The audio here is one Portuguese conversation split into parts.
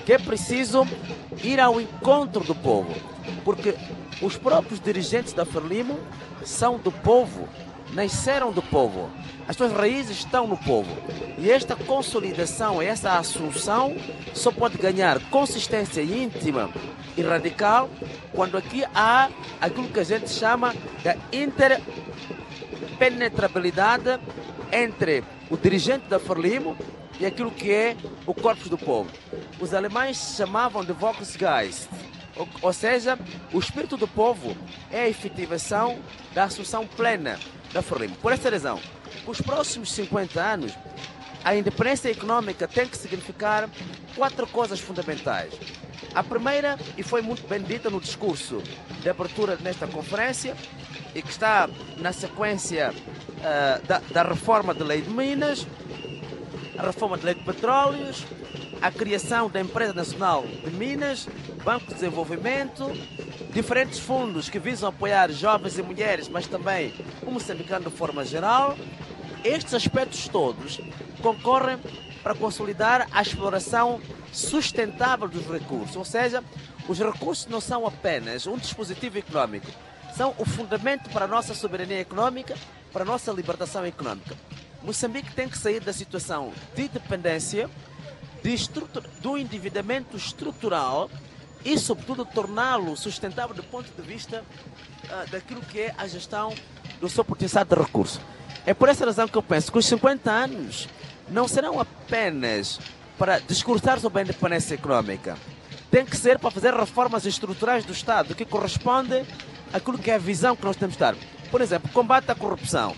que é preciso ir ao encontro do povo, porque os próprios dirigentes da Frelimo são do povo, nasceram do povo, as suas raízes estão no povo. E esta consolidação, essa assunção, só pode ganhar consistência íntima e radical quando aqui há aquilo que a gente chama da interpenetrabilidade entre o dirigente da Frelimo e aquilo que é o corpo do povo. Os alemães chamavam de Volksgeist, ou seja, o espírito do povo é a efetivação da assunção plena da Frelimo. Por essa razão, os próximos 50 anos, a independência econômica tem que significar 4 coisas fundamentais. A primeira, e foi muito bem dita no discurso de abertura nesta conferência, e que está na sequência da reforma da lei de Minas, a reforma da lei de petróleos, a criação da Empresa Nacional de Minas, Banco de Desenvolvimento, diferentes fundos que visam apoiar jovens e mulheres, mas também o moçambicano de forma geral. Estes aspectos todos concorrem para consolidar a exploração sustentável dos recursos, ou seja, os recursos não são apenas um dispositivo econômico, são o fundamento para a nossa soberania econômica, para a nossa libertação econômica. Moçambique tem que sair da situação de dependência, do endividamento estrutural e, sobretudo, torná-lo sustentável do ponto de vista daquilo que é a gestão do seu potencial de recursos. É por essa razão que eu penso que os 50 anos não serão apenas para discursar sobre a independência econômica. Tem que ser para fazer reformas estruturais do Estado que correspondem àquilo que é a visão que nós temos de dar. Por exemplo, combate à corrupção,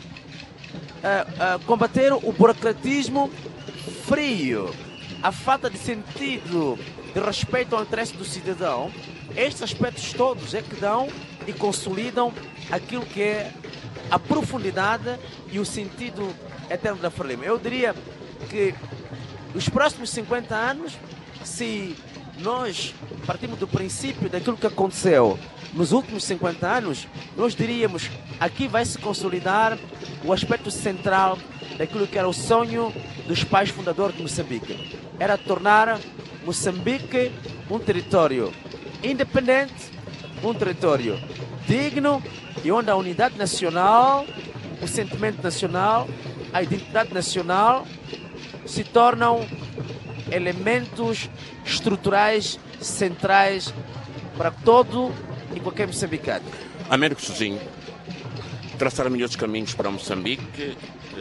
combater o burocratismo frio, a falta de sentido de respeito ao interesse do cidadão. Estes aspectos todos é que dão e consolidam aquilo que é a profundidade e o sentido eterno da Frelimo. Eu diria que os próximos 50 anos, se nós partimos do princípio daquilo que aconteceu nos últimos 50 anos, nós diríamos aqui vai se consolidar o aspecto central daquilo que era o sonho dos pais fundadores de Moçambique. Era tornar Moçambique um território independente, um território digno e onde a unidade nacional, o sentimento nacional, a identidade nacional se tornam elementos estruturais centrais para todo e qualquer moçambicano. Américo Sozinho, traçar melhores caminhos para Moçambique,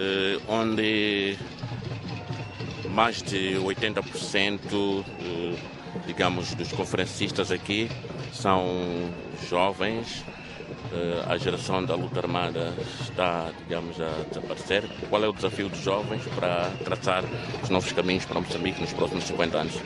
onde mais de 80%, digamos, dos conferencistas aqui são jovens. A geração da luta armada está, digamos, a desaparecer. Qual é o desafio dos jovens para traçar os novos caminhos para Moçambique nos próximos 50 anos?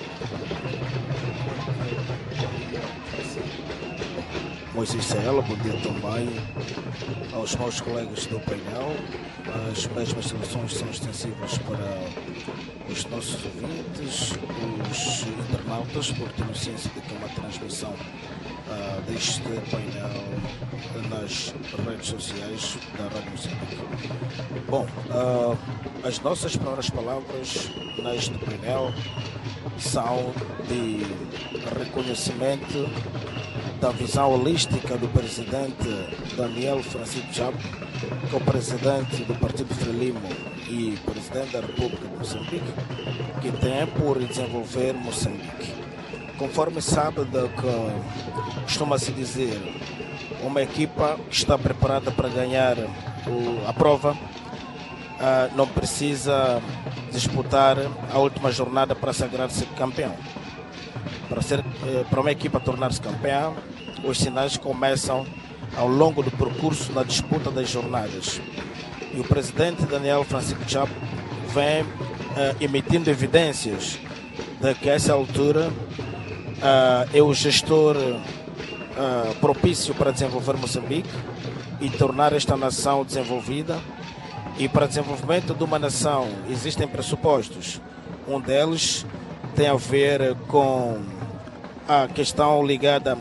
Moisés Saela, bom dia também aos meus colegas do painel. As mesmas soluções são extensivas para os nossos ouvintes, os internautas, porque temos ciência de que é uma transmissão deste painel nas redes sociais da Rádio Moçambique. Bom, as nossas primeiras palavras neste painel são de reconhecimento da visão holística do presidente Daniel Francisco Chapo, que é o presidente do Partido Frelimo e presidente da República de Moçambique, que tem por desenvolver Moçambique. Conforme sabe do que costuma-se dizer, uma equipa que está preparada para ganhar a prova não precisa disputar a última jornada para sagrar-se campeão. Para uma equipa tornar-se campeã, os sinais começam ao longo do percurso na disputa das jornadas. E o presidente Daniel Francisco Chapo vem emitindo evidências de que a essa altura é o gestor propício para desenvolver Moçambique e tornar esta nação desenvolvida. E para o desenvolvimento de uma nação existem pressupostos. Um deles tem a ver com a questão ligada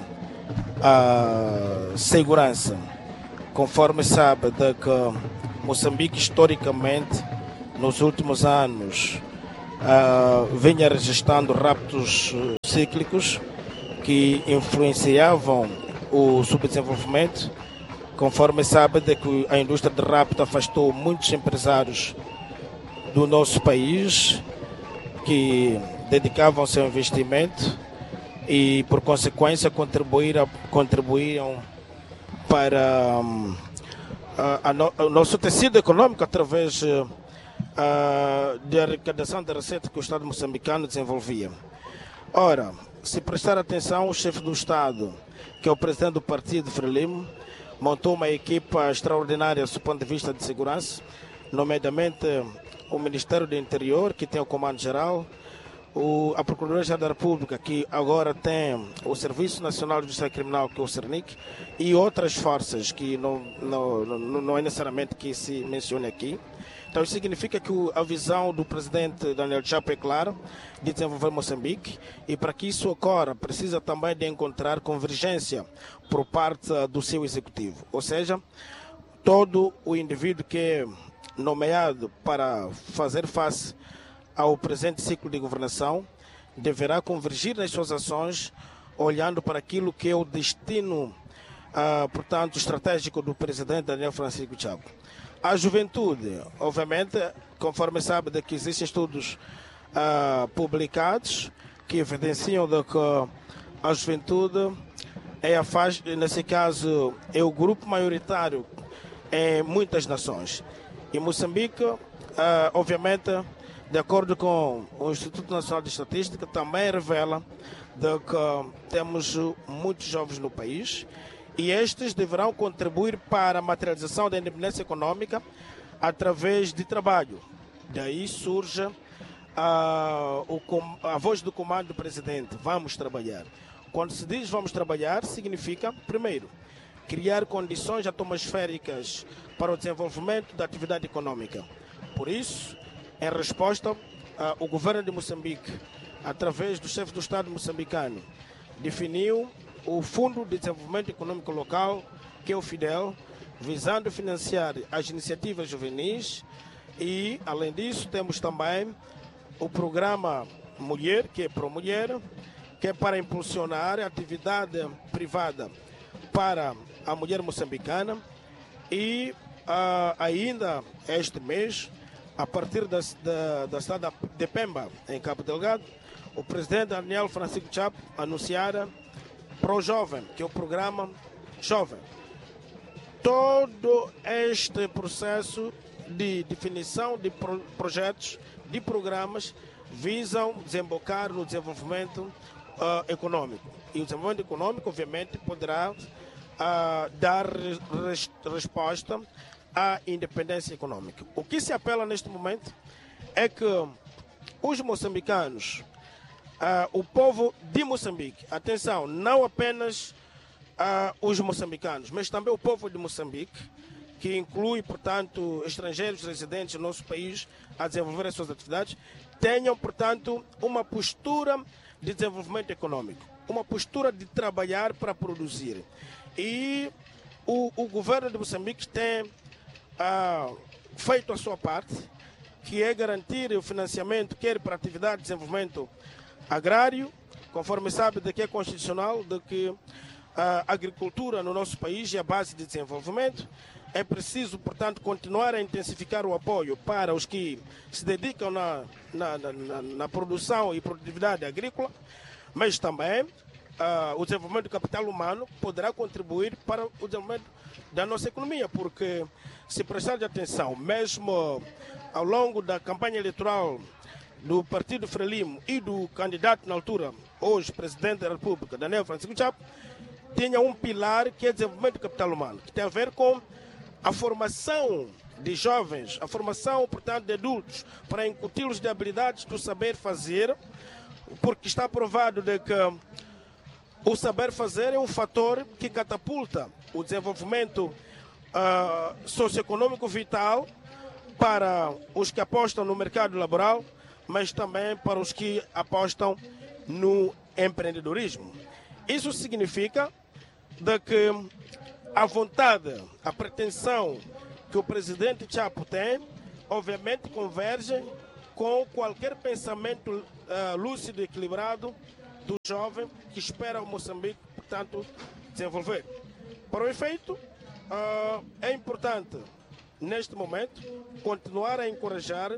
à segurança. Conforme sabe de que Moçambique historicamente nos últimos anos vinha registrando raptos cíclicos que influenciavam o subdesenvolvimento. Conforme sabe de que a indústria de rapto afastou muitos empresários do nosso país que dedicavam-se ao investimento e, por consequência, contribuíam para o nosso tecido econômico através de arrecadação da receita que o Estado moçambicano desenvolvia. Ora, se prestar atenção, o chefe do Estado, que é o presidente do partido, Frelimo, montou uma equipa extraordinária do ponto de vista de segurança, nomeadamente o Ministério do Interior, que tem o Comando Geral, a Procuradoria-Geral da República, que agora tem o Serviço Nacional de Justiça Criminal, que é o CERNIC, e outras forças que não é necessariamente que se mencione aqui. Então isso significa que a visão do presidente Daniel Chapo é clara, de desenvolver Moçambique, e para que isso ocorra precisa também de encontrar convergência por parte do seu executivo. Ou seja, todo o indivíduo que é nomeado para fazer face ao presente ciclo de governação deverá convergir nas suas ações, olhando para aquilo que é o destino, portanto, estratégico do presidente Daniel Francisco Chapo. A juventude, obviamente, conforme sabe, de que existem estudos publicados que evidenciam de que a juventude nesse caso, é o grupo maioritário em muitas nações. E Moçambique, obviamente, de acordo com o Instituto Nacional de Estatística, também revela de que temos muitos jovens no país e estes deverão contribuir para a materialização da independência econômica através de trabalho. Daí surge a voz do comando do presidente, vamos trabalhar. Quando se diz vamos trabalhar, significa, primeiro, criar condições atmosféricas para o desenvolvimento da atividade econômica. Por isso, em resposta, o governo de Moçambique, através do chefe do Estado moçambicano, definiu o Fundo de Desenvolvimento Econômico Local, que é o FIDEL, visando financiar as iniciativas juvenis e, além disso, temos também o programa Mulher, que é Pro Mulher, que é para impulsionar a atividade privada para a mulher moçambicana e ainda este mês, a partir da cidade de Pemba, em Cabo Delgado, o presidente Daniel Francisco Chapo anunciara Pro Jovem, que é o programa Jovem. Todo este processo de definição de projetos, de programas, visam desembocar no desenvolvimento econômico. E o desenvolvimento econômico, obviamente, poderá dar resposta à independência econômica. O que se apela neste momento é que os moçambicanos, o povo de Moçambique, atenção, não apenas os moçambicanos, mas também o povo de Moçambique, que inclui, portanto, estrangeiros residentes no nosso país a desenvolver as suas atividades, tenham, portanto, uma postura de desenvolvimento econômico, uma postura de trabalhar para produzir. E o governo de Moçambique tem feito a sua parte, que é garantir o financiamento, quer para atividade de desenvolvimento agrário, conforme sabe de que é constitucional, de que a agricultura no nosso país é a base de desenvolvimento. É preciso, portanto, continuar a intensificar o apoio para os que se dedicam na produção e produtividade agrícola, mas também o desenvolvimento do capital humano poderá contribuir para o desenvolvimento da nossa economia, porque se prestar atenção, mesmo ao longo da campanha eleitoral do Partido Frelimo e do candidato na altura, hoje presidente da República, Daniel Francisco Chapo, tinha um pilar que é o desenvolvimento do capital humano, que tem a ver com a formação de jovens, a formação, portanto, de adultos, para incuti-los de habilidades do saber fazer, porque está provado de que o saber fazer é um fator que catapulta o desenvolvimento socioeconômico vital para os que apostam no mercado laboral, mas também para os que apostam no empreendedorismo. Isso significa de que a vontade, a pretensão que o presidente Chapo tem, obviamente converge com qualquer pensamento lúcido e equilibrado do jovem que espera o Moçambique, portanto, desenvolver. Para o efeito, é importante, neste momento, continuar a encorajar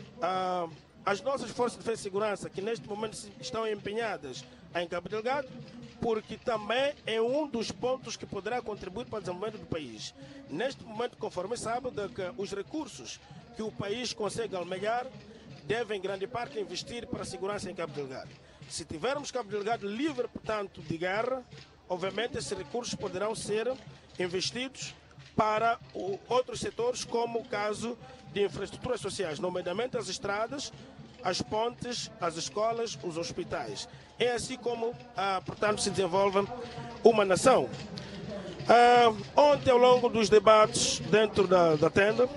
as nossas forças de defesa e segurança, que neste momento estão empenhadas em Cabo Delgado, porque também é um dos pontos que poderá contribuir para o desenvolvimento do país. Neste momento, conforme sabe, que os recursos que o país consegue almejar devem, em grande parte, investir para a segurança em Cabo Delgado. Se tivermos Cabo Delgado livre, portanto, de guerra, obviamente esses recursos poderão ser investidos para outros setores, como o caso de infraestruturas sociais, nomeadamente as estradas, as pontes, as escolas, os hospitais. É assim como, portanto, se desenvolve uma nação. Ontem, ao longo dos debates dentro da tenda,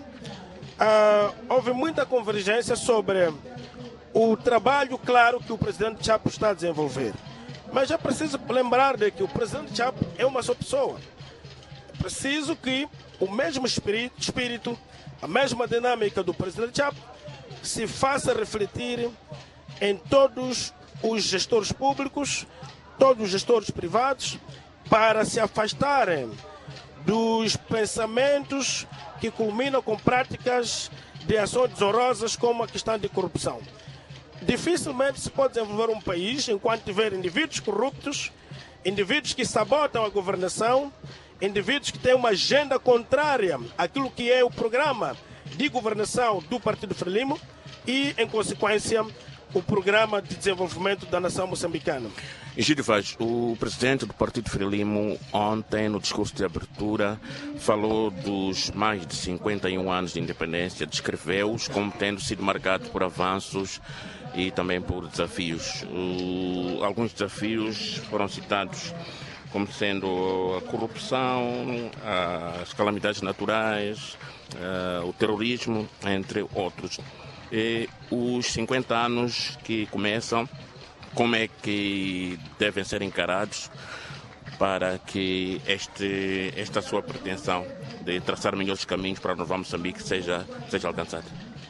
houve muita convergência sobre o trabalho claro que o presidente Chapo está a desenvolver. Mas é preciso lembrar de que o presidente Chapo é uma só pessoa. É preciso que o mesmo espírito, a mesma dinâmica do presidente Chapo se faça refletir em todos os gestores públicos, todos os gestores privados, para se afastarem dos pensamentos que culminam com práticas de ações desonrosas como a questão de corrupção. Dificilmente se pode desenvolver um país enquanto tiver indivíduos corruptos, indivíduos que sabotam a governação, indivíduos que têm uma agenda contrária àquilo que é o programa de governação do Partido Frelimo e, em consequência, o programa de desenvolvimento da nação moçambicana. Egídio Vaz, o presidente do Partido Frelimo, ontem, no discurso de abertura, falou dos mais de 51 anos de independência, descreveu-os como tendo sido marcados por avanços e também por desafios. Alguns desafios foram citados como sendo a corrupção, as calamidades naturais, o terrorismo, entre outros. E os 50 anos que começam, como é que devem ser encarados para que esta sua pretensão de traçar melhores caminhos para a Nova Moçambique seja alcançada?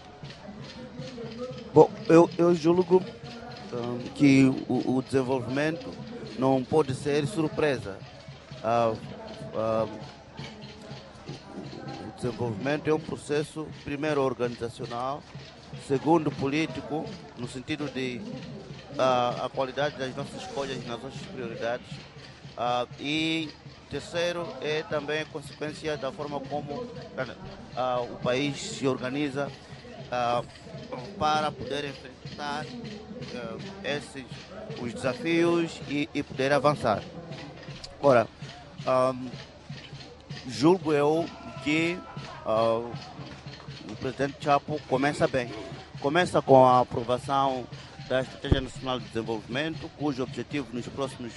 Bom, eu julgo que o desenvolvimento não pode ser surpresa. O desenvolvimento é um processo, primeiro, organizacional, segundo, político, no sentido de a qualidade das nossas escolhas e das nossas prioridades. E terceiro, é também consequência da forma como o país se organiza para poder enfrentar os desafios e poder avançar. Ora, julgo eu que o presidente Chapo começa bem. Começa com a aprovação da Estratégia Nacional de Desenvolvimento, cujo objetivo nos próximos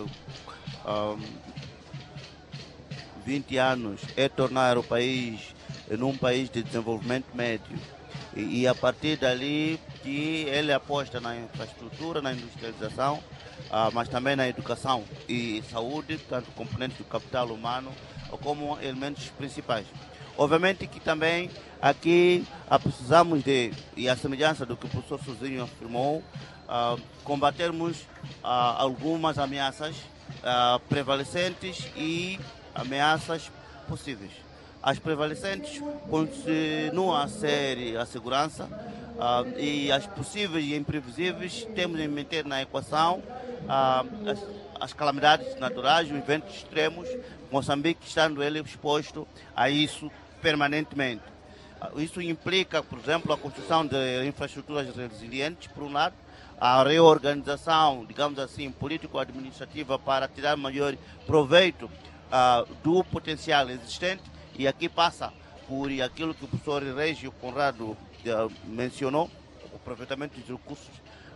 20 anos é tornar o país num país de desenvolvimento médio. E a partir dali que ele aposta na infraestrutura, na industrialização, mas também na educação e saúde, tanto componentes do capital humano como elementos principais. Obviamente que também aqui precisamos de, e a semelhança do que o professor Sozinho afirmou, combatermos algumas ameaças prevalecentes e ameaças possíveis. As prevalecentes continuam a ser a segurança e as possíveis e imprevisíveis temos de meter na equação as calamidades naturais, os eventos extremos, Moçambique estando ele exposto a isso permanentemente. Isso implica, por exemplo, a construção de infraestruturas resilientes, por um lado, a reorganização, digamos assim, político-administrativa para tirar maior proveito do potencial existente, e aqui passa por aquilo que o professor Régio Conrado mencionou, o aproveitamento dos recursos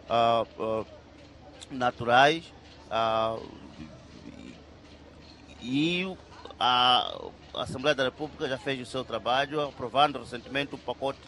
naturais, e a Assembleia da República já fez o seu trabalho, aprovando recentemente um pacote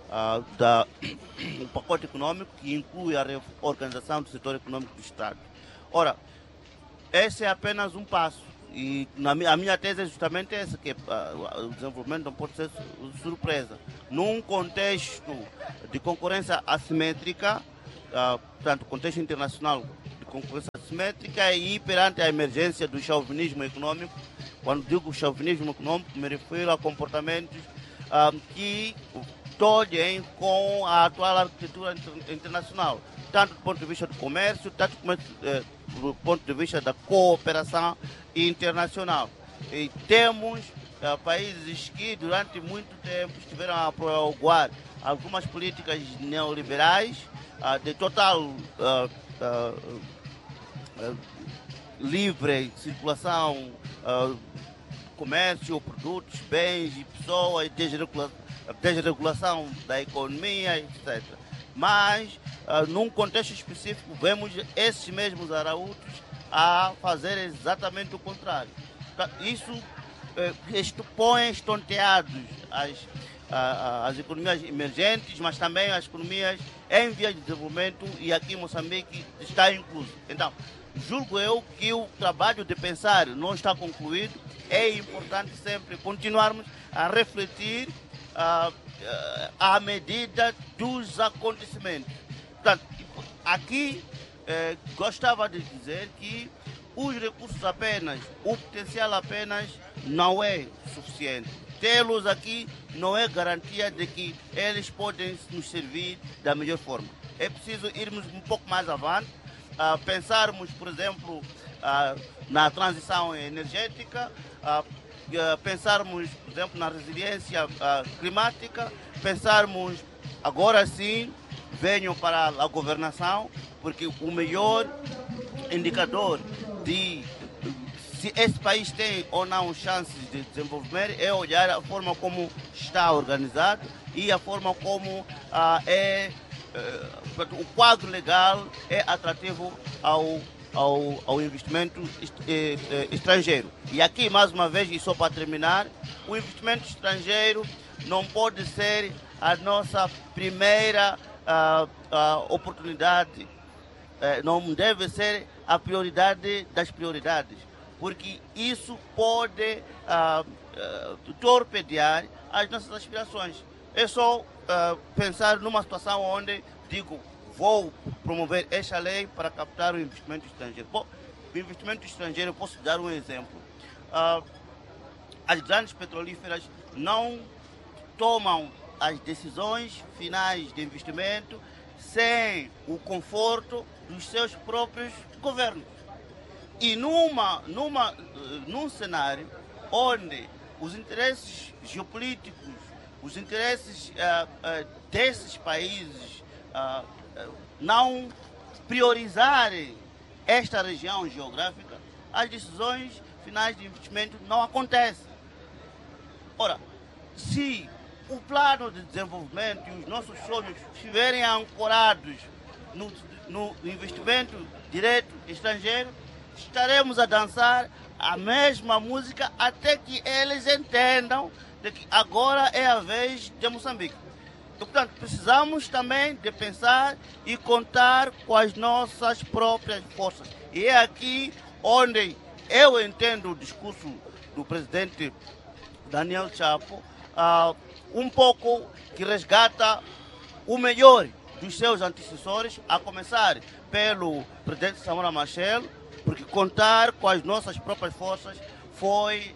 econômico que inclui a reorganização do setor econômico do Estado. Ora, esse é apenas um passo. E a minha tese é justamente essa, que o desenvolvimento não pode ser surpresa. Num contexto de concorrência assimétrica, portanto, contexto internacional de concorrência assimétrica e perante a emergência do chauvinismo econômico. Quando digo chauvinismo econômico, me refiro a comportamentos que tolhem com a atual arquitetura internacional, tanto do ponto de vista do comércio, tanto do ponto de vista da cooperação internacional. E temos países que durante muito tempo estiveram a promulgar algumas políticas neoliberais de total livre circulação, comércio, produtos, bens e pessoas, desregulação da economia, etc. Mas, num contexto específico, vemos esses mesmos arautos a fazer exatamente o contrário. Isto põe estonteados as economias emergentes, mas também as economias em vias de desenvolvimento, e aqui Moçambique está incluso. Então, julgo eu que o trabalho de pensar não está concluído. É importante sempre continuarmos a refletir à medida dos acontecimentos. Portanto, aqui gostava de dizer que os recursos apenas, o potencial apenas não é suficiente. Tê-los aqui não é garantia de que eles podem nos servir da melhor forma. É preciso irmos um pouco mais avante, pensarmos, por exemplo, na transição energética, pensarmos, por exemplo, na resiliência climática, pensarmos, agora sim, venham para a governação, porque o melhor indicador de se esse país tem ou não chances de desenvolvimento é olhar a forma como está organizado e a forma como o quadro legal é atrativo ao investimento estrangeiro. E aqui, mais uma vez, e só para terminar, o investimento estrangeiro não pode ser a nossa primeira oportunidade, não deve ser a prioridade das prioridades, porque isso pode torpedear as nossas aspirações. É só pensar numa situação onde digo, vou promover esta lei para captar o investimento estrangeiro. Bom, o investimento estrangeiro, posso dar um exemplo. As grandes petrolíferas não tomam as decisões finais de investimento sem o conforto dos seus próprios governos. E num cenário onde os interesses geopolíticos, os interesses desses países não priorizarem esta região geográfica, as decisões finais de investimento não acontecem. Ora, se o plano de desenvolvimento e os nossos sonhos estiverem ancorados no investimento direto estrangeiro, estaremos a dançar a mesma música até que eles entendam de que agora é a vez de Moçambique. E, portanto, precisamos também de pensar e contar com as nossas próprias forças. E é aqui onde eu entendo o discurso do presidente Daniel Chapo um pouco que resgata o melhor dos seus antecessores, a começar pelo presidente Samora Machel, porque contar com as nossas próprias forças foi,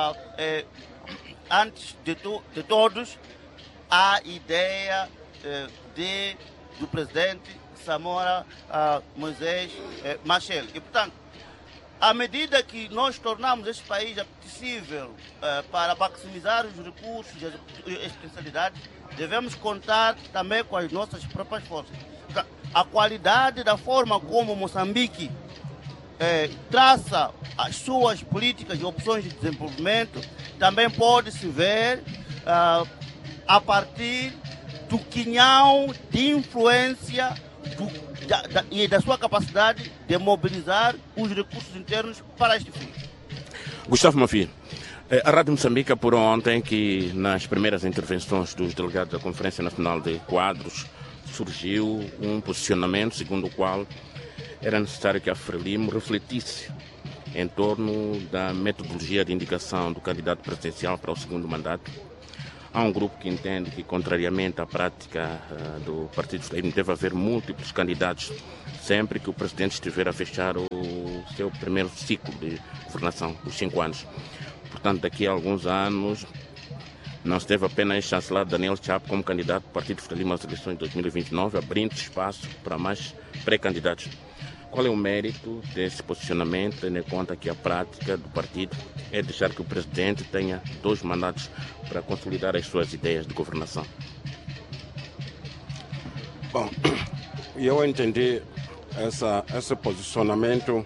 antes de todos, a ideia do presidente Samora Moisés Machel. E, portanto, à medida que nós tornamos este país apetecível para maximizar os recursos e as especialidades, devemos contar também com as nossas próprias forças. A qualidade da forma como Moçambique traça as suas políticas e opções de desenvolvimento também pode se ver a partir do quinhão de influência e da sua capacidade de mobilizar os recursos internos para este fim. Gustavo Mafi, a Rádio Moçambique apurou ontem que nas primeiras intervenções dos delegados da Conferência Nacional de Quadros surgiu um posicionamento segundo o qual era necessário que a Frelimo refletisse em torno da metodologia de indicação do candidato presidencial para o segundo mandato, Há um grupo que entende que, contrariamente à prática do Partido Frelimo, deve haver múltiplos candidatos sempre que o presidente estiver a fechar o seu primeiro ciclo de governação, os 5 anos. Portanto, daqui a alguns anos, não se deve apenas chancelar Daniel Chapo como candidato do Partido Frelimo às eleições de 2029, abrindo espaço para mais pré-candidatos. Qual é o mérito desse posicionamento, tendo em conta que a prática do partido é deixar que o presidente tenha 2 mandatos para consolidar as suas ideias de governação? Bom, eu entendi esse posicionamento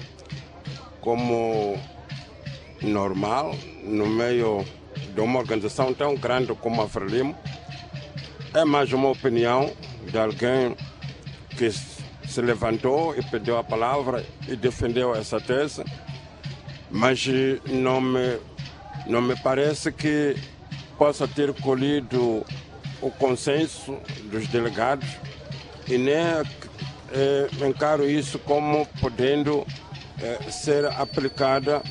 como normal no meio de uma organização tão grande como a Frelimo. É mais uma opinião de alguém que se levantou e pediu a palavra e defendeu essa tese, mas não me parece que possa ter colhido o consenso dos delegados e nem encaro isso como podendo ser aplicada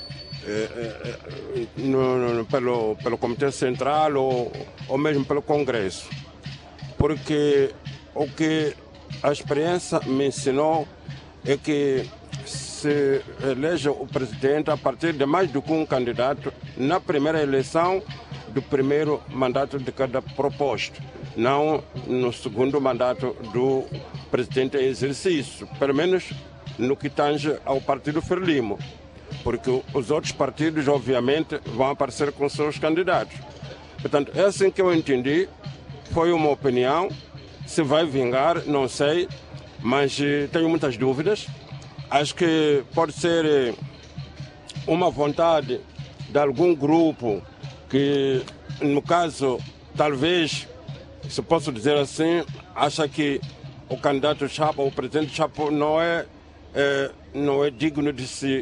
pelo Comitê Central ou mesmo pelo Congresso, porque o que a experiência me ensinou é que se elege o presidente a partir de mais do que um candidato na primeira eleição do primeiro mandato de cada proposto, não no segundo mandato do presidente em exercício, pelo menos no que tange ao Partido Frelimo, porque os outros partidos, obviamente, vão aparecer com seus candidatos. Portanto, é assim que eu entendi, foi uma opinião. Se vai vingar, não sei, mas tenho muitas dúvidas. Acho que pode ser uma vontade de algum grupo que, no caso, talvez, se posso dizer assim, acha que o candidato Chapo, o presidente Chapo, não é digno de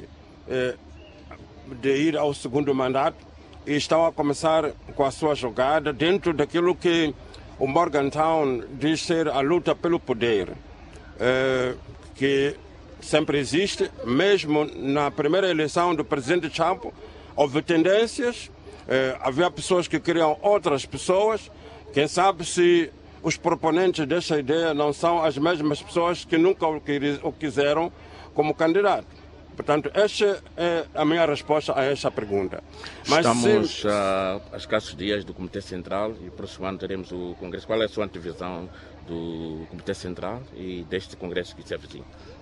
ir ao segundo mandato e estão a começar com a sua jogada dentro daquilo que o Morgantown diz ser a luta pelo poder, que sempre existe. Mesmo na primeira eleição do presidente Chapo, houve tendências, havia pessoas que queriam outras pessoas. Quem sabe se os proponentes dessa ideia não são as mesmas pessoas que nunca o quiseram como candidato. Portanto, esta é a minha resposta a esta pergunta. Mas estamos a escassos dias do Comitê Central e próximo ano teremos o Congresso. Qual é a sua antevisão do Comitê Central e deste Congresso que se avizinha?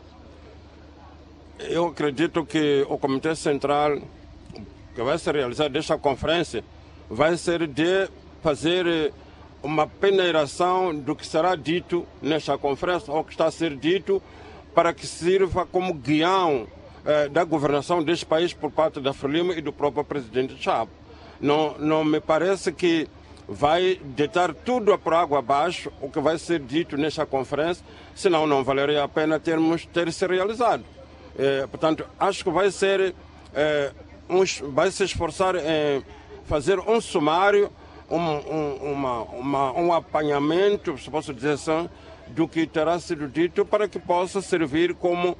Eu acredito que o Comitê Central que vai ser realizado desta conferência vai ser de fazer uma peneiração do que será dito nesta conferência ou que está a ser dito para que sirva como guião da governação deste país por parte da Frelimo e do próprio presidente Chapo. Não me parece que vai deitar tudo por água abaixo o que vai ser dito nesta conferência, senão não valeria a pena ter se realizado. Portanto, acho que vai se esforçar em fazer um sumário, um apanhamento, se posso dizer assim, do que terá sido dito para que possa servir como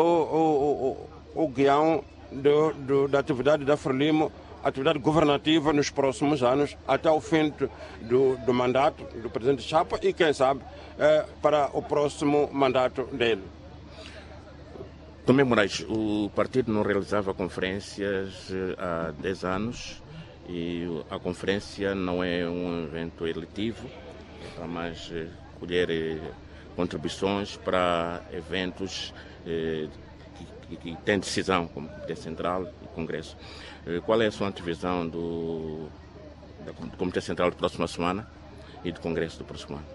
o guião da atividade da Frelimo, atividade governativa nos próximos anos, até o fim do mandato do presidente Chapo e, quem sabe, para o próximo mandato dele. Tomé Moraes, o partido não realizava conferências há 10 anos e a conferência não é um evento eletivo, é para mais colher contribuições para eventos que têm decisão, como o Comitê Central e Congresso. Qual é a sua antevisão do Comitê Central da próxima semana e do Congresso do próximo ano?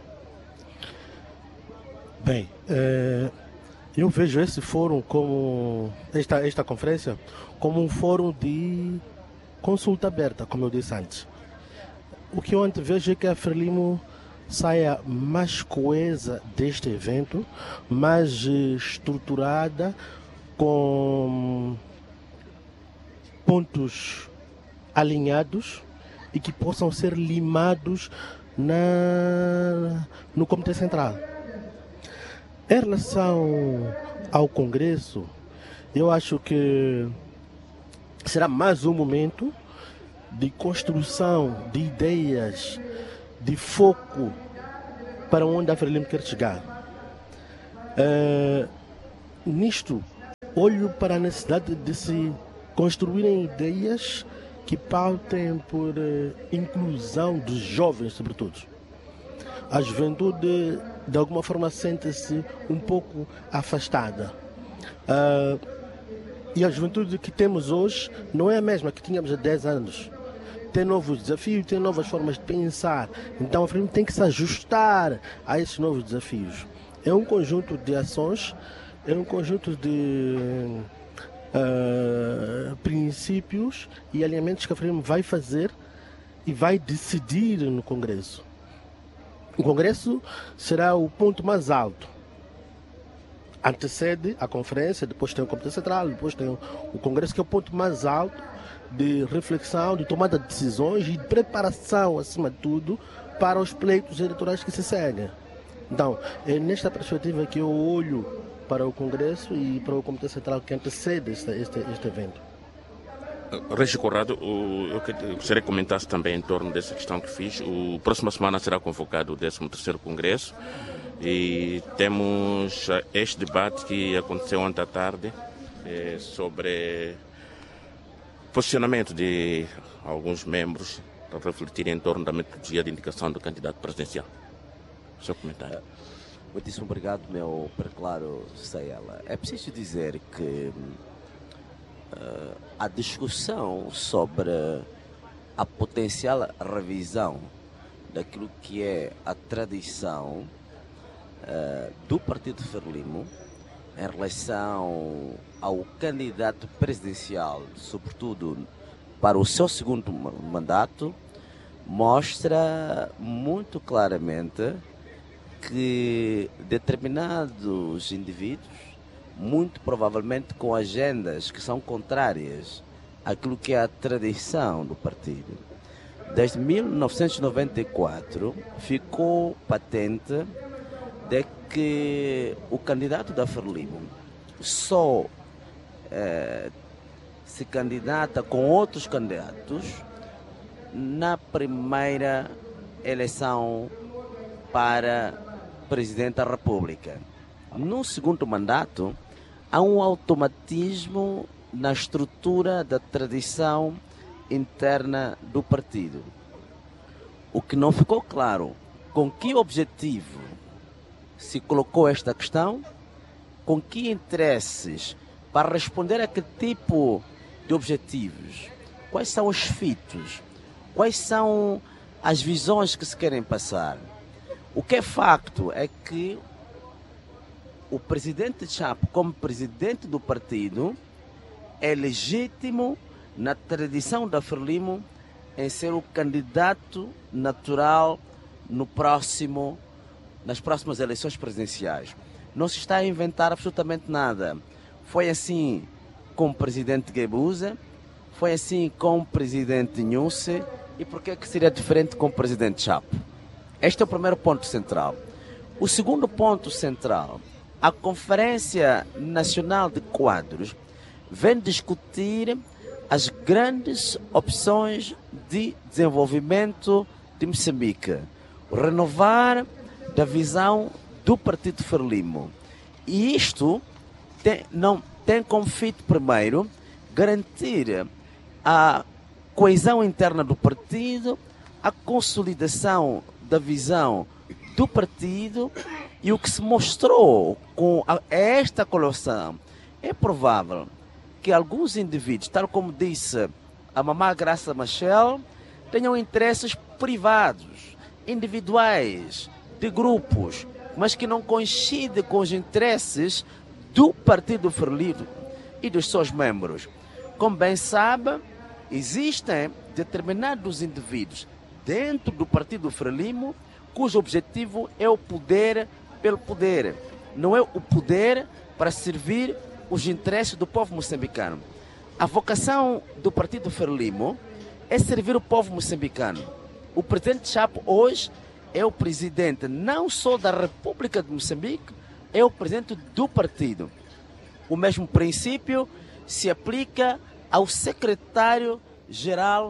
Bem, eu vejo esse fórum como esta conferência como um fórum de consulta aberta, como eu disse antes. O que eu antevejo é que a Frelimo saia mais coesa deste evento, mais estruturada, com pontos alinhados e que possam ser limados no Comitê Central. Em relação ao Congresso, eu acho que será mais um momento de construção de ideias, de foco para onde a Frelimo quer chegar. Nisto, olho para a necessidade de se construírem ideias que pautem por inclusão dos jovens, sobretudo. A juventude, de alguma forma, sente-se um pouco afastada. E a juventude que temos hoje não é a mesma que tínhamos há 10 anos. Tem novos desafios, tem novas formas de pensar. Então a Frelimo tem que se ajustar a esses novos desafios. É um conjunto de ações, é um conjunto de princípios e alinhamentos que a Frelimo vai fazer e vai decidir no Congresso. O Congresso será o ponto mais alto. Antecede a conferência, depois tem o Comitê Central, depois tem o Congresso, que é o ponto mais alto de reflexão, de tomada de decisões e de preparação, acima de tudo, para os pleitos eleitorais que se seguem. Então, é nesta perspectiva que eu olho para o Congresso e para o Comitê Central que antecede este evento. Regi Conrado, eu gostaria que comentasse também em torno dessa questão que fiz. Próxima semana será convocado o 13º Congresso e temos este debate que aconteceu ontem à tarde sobre posicionamento de alguns membros para refletir em torno da metodologia de indicação do candidato presidencial. O seu comentário. Muitíssimo obrigado, meu preclaro Saela. É preciso dizer que a discussão sobre a potencial revisão daquilo que é a tradição do Partido Frelimo em relação ao candidato presidencial, sobretudo para o seu segundo mandato, mostra muito claramente que determinados indivíduos, muito provavelmente com agendas que são contrárias àquilo que é a tradição do partido. Desde 1994 ficou patente de que o candidato da Frelimo só se candidata com outros candidatos na primeira eleição para presidente da República. No segundo mandato, há um automatismo na estrutura da tradição interna do partido. O que não ficou claro, com que objetivo se colocou esta questão, com que interesses, para responder a que tipo de objetivos, quais são os fitos, quais são as visões que se querem passar. O que é facto é que o presidente Chapo, como presidente do partido, é legítimo na tradição da Frelimo em ser o candidato natural nas próximas eleições presidenciais. Não se está a inventar absolutamente nada. Foi assim com o presidente Guebuza, foi assim com o presidente Nhusse, e por que seria diferente com o presidente Chapo? Este é o primeiro ponto central. O segundo ponto central, a Conferência Nacional de Quadros vem discutir as grandes opções de desenvolvimento de Moçambique, o renovar da visão do Partido Frelimo. E isto tem como fito, primeiro, garantir a coesão interna do partido, a consolidação da visão do partido, e o que se mostrou com esta colaboração é provável que alguns indivíduos, tal como disse a mamã Graça Machel, tenham interesses privados, individuais, de grupos, mas que não coincidem com os interesses do Partido Frelimo e dos seus membros. Como bem sabe, existem determinados indivíduos dentro do Partido Frelimo cujo objetivo é o poder pelo poder. Não é o poder para servir os interesses do povo moçambicano. A vocação do Partido Frelimo é servir o povo moçambicano. O presidente Chapo hoje é o presidente não só da República de Moçambique, é o presidente do partido. O mesmo princípio se aplica ao secretário-geral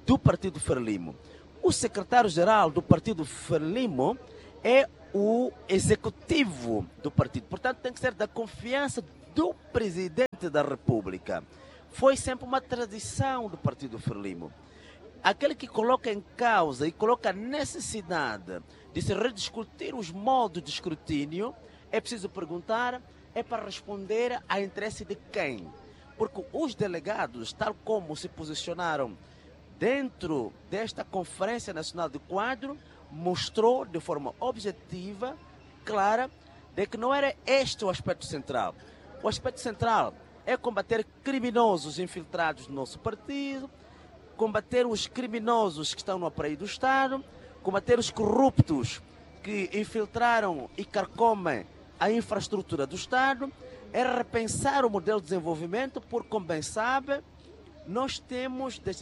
do Partido Frelimo. O secretário-geral do Partido Frelimo é o executivo do partido. Portanto, tem que ser da confiança do presidente da República. Foi sempre uma tradição do Partido Frelimo. Aquele que coloca em causa e coloca a necessidade de se rediscutir os modos de escrutínio, é preciso perguntar, é para responder a interesse de quem? Porque os delegados, tal como se posicionaram dentro desta Conferência Nacional de Quadro, mostrou de forma objetiva, clara, de que não era este o aspecto central. O aspecto central é combater criminosos infiltrados no nosso partido, combater os criminosos que estão no aparelho do Estado, combater os corruptos que infiltraram e carcomem a infraestrutura do Estado, é repensar o modelo de desenvolvimento, porque, como bem sabe, nós temos desde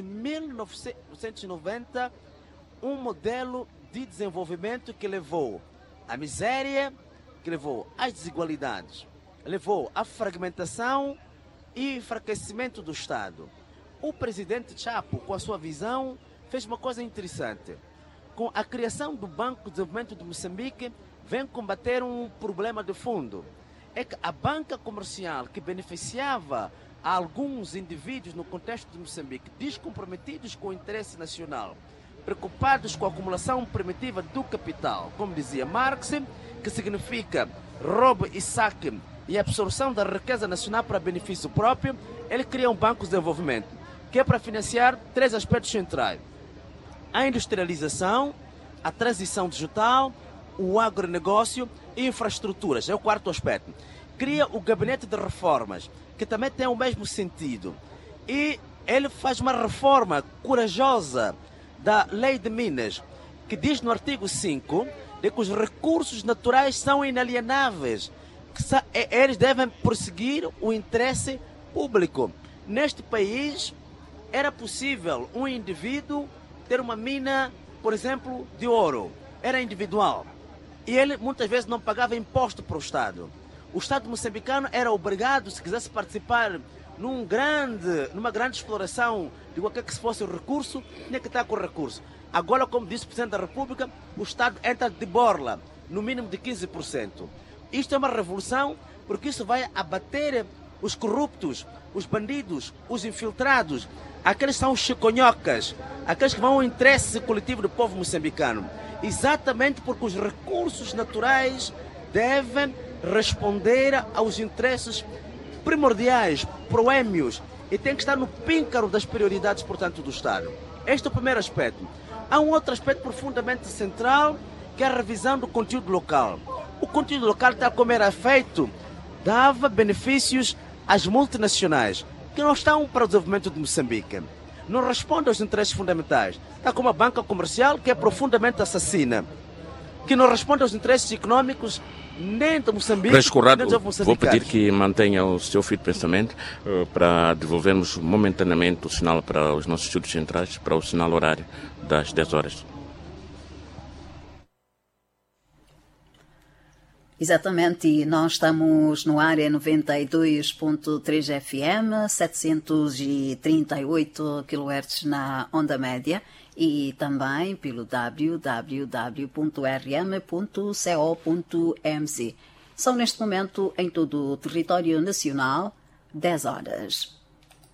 1990 um modelo de desenvolvimento que levou à miséria, que levou às desigualdades, levou à fragmentação e enfraquecimento do Estado. O presidente Chapo, com a sua visão, fez uma coisa interessante. Com a criação do Banco de Desenvolvimento de Moçambique, vem combater um problema de fundo. É que a banca comercial que beneficiava a alguns indivíduos no contexto de Moçambique, descomprometidos com o interesse nacional, preocupados com a acumulação primitiva do capital, como dizia Marx, que significa roubo e saque e absorção da riqueza nacional para benefício próprio, ele cria um banco de desenvolvimento, que é para financiar 3 aspectos centrais: a industrialização, a transição digital, o agronegócio e infraestruturas. É o 4º aspecto. Cria o gabinete de reformas, que também tem o mesmo sentido. E ele faz uma reforma corajosa da Lei de Minas, que diz no artigo 5 de que os recursos naturais são inalienáveis, que eles devem prosseguir o interesse público. Neste país, era possível um indivíduo ter uma mina, por exemplo, de ouro. Era individual. E ele muitas vezes não pagava imposto para o Estado. O Estado moçambicano era obrigado, se quisesse participar numa grande exploração de qualquer que fosse o recurso, tinha que estar com o recurso. Agora, como disse o Presidente da República, o Estado entra de borla, no mínimo de 15%. Isto é uma revolução, porque isso vai abater os corruptos, os bandidos, os infiltrados, aqueles que são os chiconhocas, aqueles que vão ao interesse coletivo do povo moçambicano. Exatamente porque os recursos naturais devem responder aos interesses primordiais, proémios, e tem que estar no píncaro das prioridades, portanto, do Estado. Este é o primeiro aspecto. Há um outro aspecto profundamente central, que é a revisão do conteúdo local. O conteúdo local, tal como era feito, dava benefícios às multinacionais, que não estão para o desenvolvimento de Moçambique. Não respondem aos interesses fundamentais, tal como a banca comercial, que é profundamente assassina, que não responde aos interesses econômicos nem de Moçambique, nem dos moçambicanos. Vou pedir que mantenha o seu fio de pensamento para devolvermos momentaneamente o sinal para os nossos estúdios centrais, para o sinal horário das 10 horas. Exatamente, e nós estamos no área 92.3 FM, 738 kHz na onda média e também pelo www.rm.co.mz. São neste momento em todo o território nacional 10 horas.